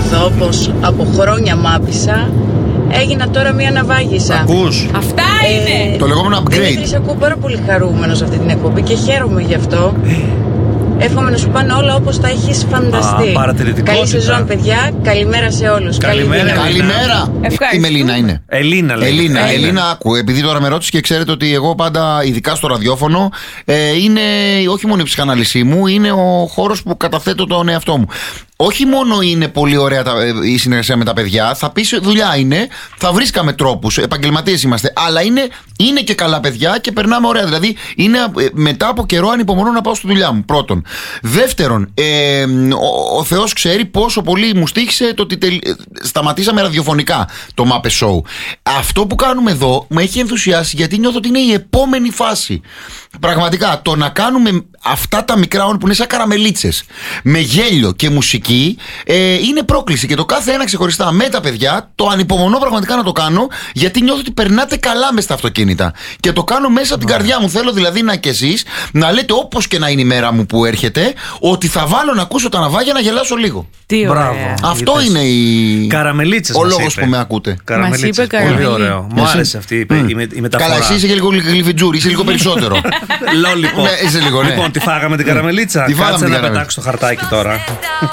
αισθανθώ πως από χρόνια μάπησα έγινα τώρα μια ναυάγισσα. Ακούς? Αυτά είναι! Το λεγόμενο upgrade. Δημήτρη, ακούω πάρα πολύ χαρούμενος αυτή την εκπομπή και χαίρομαι γι' αυτό. Εύχομαι να σου πάνε όλα όπως τα έχεις φανταστεί. Παρατηρητικότητα. Καλή σεζόν, παιδιά. Καλημέρα σε όλους. Καλημέρα. Καλημέρα. Η Μελίνα είναι. Ελίνα, λέει. Ελίνα, άκου. Επειδή τώρα με ρώτησε και ξέρετε ότι εγώ πάντα, ειδικά στο ραδιόφωνο, είναι όχι μόνο η ψυχανάλυση μου, είναι ο χώρος που καταθέτω τον εαυτό μου. Όχι μόνο είναι πολύ ωραία η συνεργασία με τα παιδιά, θα πεις δουλειά είναι, θα βρίσκαμε τρόπους, επαγγελματίες είμαστε, αλλά είναι και καλά παιδιά και περνάμε ωραία. Δηλαδή, μετά από καιρό ανυπομονώ να πάω στη δουλειά μου. Πρώτον. Δεύτερον, ο Θεός ξέρει πόσο πολύ μου στοίχησε το ότι σταματήσαμε ραδιοφωνικά το Muppet Show. Αυτό που κάνουμε εδώ με έχει ενθουσιάσει γιατί νιώθω ότι είναι η επόμενη φάση. Πραγματικά, το να κάνουμε αυτά τα μικρά όνειρα που είναι σαν καραμελίτσες με γέλιο και μουσική είναι πρόκληση και το κάθε ένα ξεχωριστά με τα παιδιά το ανυπομονώ πραγματικά να το κάνω γιατί νιώθω ότι περνάτε καλά μες στα αυτοκίνητα και το κάνω μέσα από την καρδιά μου. Θέλω δηλαδή να κι εσείς να λέτε όπως και να είναι η μέρα μου που έρχεται ότι θα βάλω να ακούσω τα ναυάγια να γελάσω λίγο. Τι ωραία. Αυτό είναι Καραμελίτσες ο μας λόγος είπε. που με ακούτε. Καραμελίτσες. Πολύ ωραίο. Μου άρεσε αυτή η μεταφορά. Καλά, εσύ είσαι και λίγο γλυφιτζούρι, είσαι λίγο περισσότερο. Λόλιπο. Είσαι λίγο, ναι. Λοιπόν, τη φάγαμε την καραμελίτσα. Τη φάγαμε Κάτσε την να καραμελίτσα. πετάξω το χαρτάκι τώρα.